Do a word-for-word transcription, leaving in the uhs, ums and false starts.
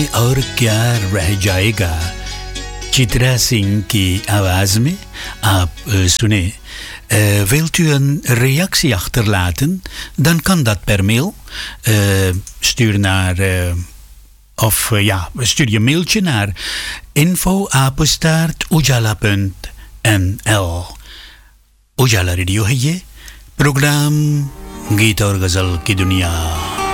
और क्या रह जाएगा चित्रा सिंह की आवाज में आप uh, सुने. Uh, wilt u een reactie achterlaten? Dan kan dat per mail. Uh, stuur naar uh, of uh, ja, stuur je mailtje naar info apenstaart ujala punt n l. उजाला रेडियो है ये प्रोग्राम गीत और गजल की दुनिया.